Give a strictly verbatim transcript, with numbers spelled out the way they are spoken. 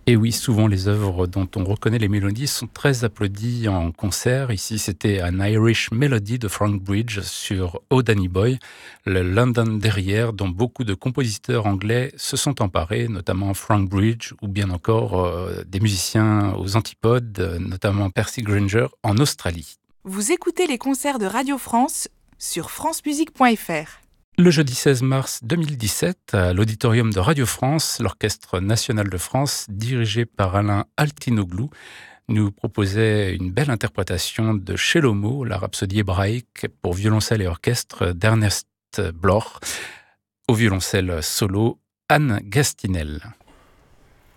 Et oui, souvent les œuvres dont on reconnaît les mélodies sont très applaudies en concert. Ici, c'était An Irish Melody de Frank Bridge sur Oh Danny Boy, le London Derrière dont beaucoup de compositeurs anglais se sont emparés, notamment Frank Bridge ou bien encore euh, des musiciens aux antipodes, euh, notamment Percy Grainger en Australie. Vous écoutez les concerts de Radio France sur francemusique point f r. Le jeudi seize mars deux mille dix-sept, à l'auditorium de Radio France, l'Orchestre national de France, dirigé par Alain Altinoglou, nous proposait une belle interprétation de Shelomo, la rhapsodie hébraïque pour violoncelle et orchestre d'Ernest Bloch, au violoncelle solo Anne Gastinel.